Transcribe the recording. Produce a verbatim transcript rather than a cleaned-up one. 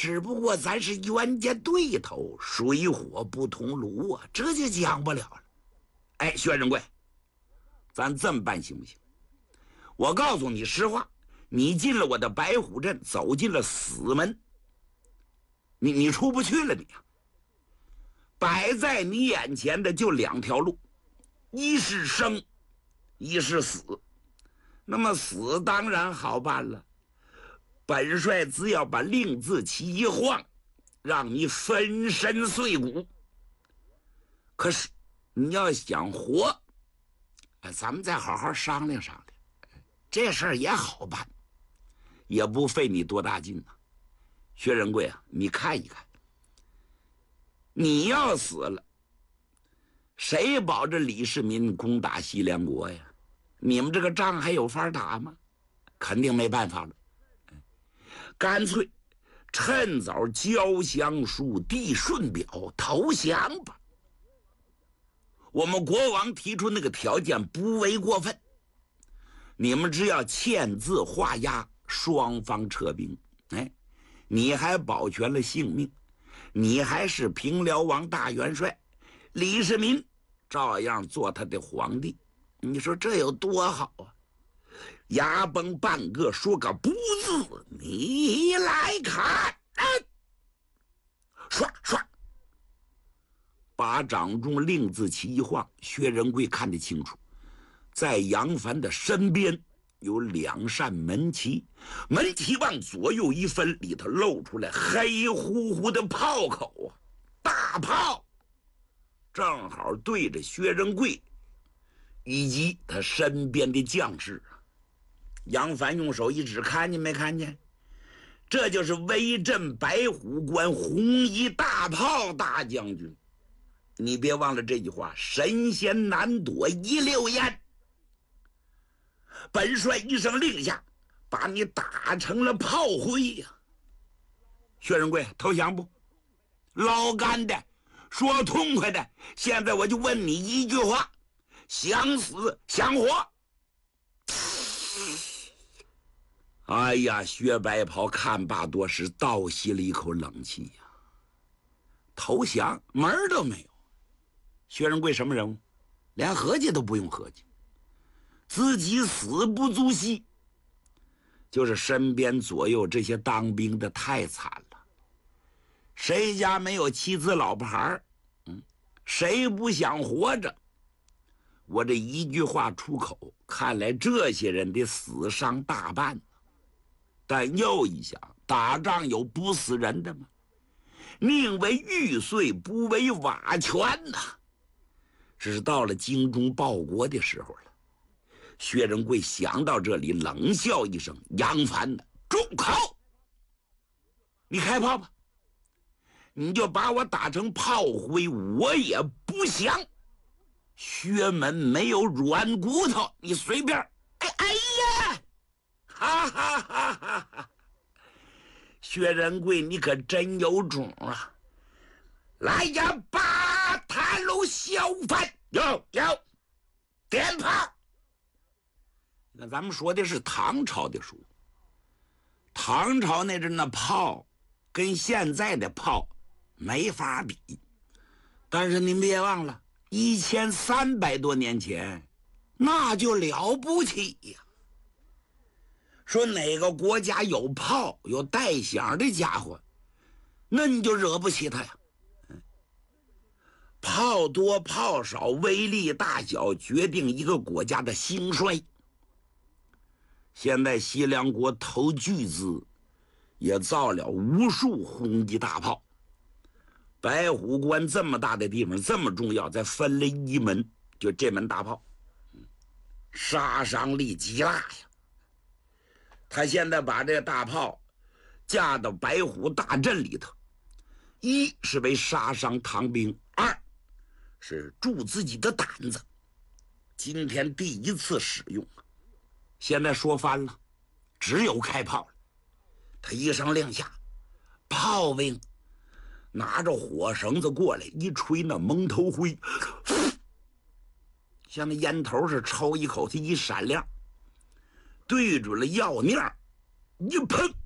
只不过咱是冤家对头，水火不同炉啊，这就讲不了了。哎，薛仁贵，咱这么办行不行？我告诉你实话，你进了我的白虎镇，走进了死门，你你出不去了，你啊！摆在你眼前的就两条路，一是生，一是死。那么死当然好办了，本帅只要把令字旗一晃，让你粉身碎骨。可是你要想活，哎，咱们再好好商量商量，这事儿也好办，也不费你多大劲啊。薛仁贵啊，你看一看，你要死了，谁保着李世民攻打西凉国呀？你们这个仗还有法打吗？肯定没办法了。干脆趁早交降书递顺表投降吧。我们国王提出那个条件不为过分，你们只要签字画押，双方撤兵。哎，你还保全了性命，你还是平辽王大元帅，李世民照样做他的皇帝。你说这有多好啊？牙崩半个说个不字，你来看。唰唰，把掌中令字旗一晃，薛仁贵看得清楚，在杨凡的身边有两扇门旗，门旗往左右一分，里头露出来黑乎乎的炮口啊，大炮，正好对着薛仁贵以及他身边的将士。杨凡用手一指，看见没看见？这就是威震白虎关红衣大炮大将军。你别忘了这句话，神仙难躲一溜烟。本帅一声令下，把你打成了炮灰呀！薛仁贵，投降不？老干的，说痛快的，现在我就问你一句话，想死想活？哎呀，薛白袍看罢多时，倒吸了一口冷气呀！投降门儿都没有。薛仁贵什么人物？连合计都不用合计，自己死不足惜，就是身边左右这些当兵的太惨了。谁家没有妻子老婆孩儿？嗯，谁不想活着？我这一句话出口，看来这些人的死伤大半。但又一想，打仗有不死人的吗？宁为玉碎，不为瓦全呐、啊！只是到了精忠报国的时候了。薛仁贵想到这里，冷笑一声：“杨凡的住口！你开炮吧，你就把我打成炮灰，我也不降。薛门没有软骨头，你随便。”哎哎呀！哈哈哈哈哈！薛仁贵，你可真有种啊！来呀，八塔楼小贩，有有点炮。那咱们说的是唐朝的书，唐朝那阵的炮跟现在的炮没法比，但是您别忘了，一千三百多年前那就了不起呀！说哪个国家有炮有带响的家伙，那你就惹不起他呀。炮多炮少，威力大小决定一个国家的兴衰。现在西凉国投巨资，也造了无数轰击大炮。白虎关这么大的地方，这么重要，再分了一门，就这门大炮，杀伤力极大呀。他现在把这个大炮架到白虎大阵里头，一是为杀伤唐兵，二是助自己的胆子。今天第一次使用，现在说翻了，只有开炮了。他一声令下，炮兵拿着火绳子过来，一吹那蒙头灰，像那烟头是抽一口，它一闪亮，对准了药面一喷，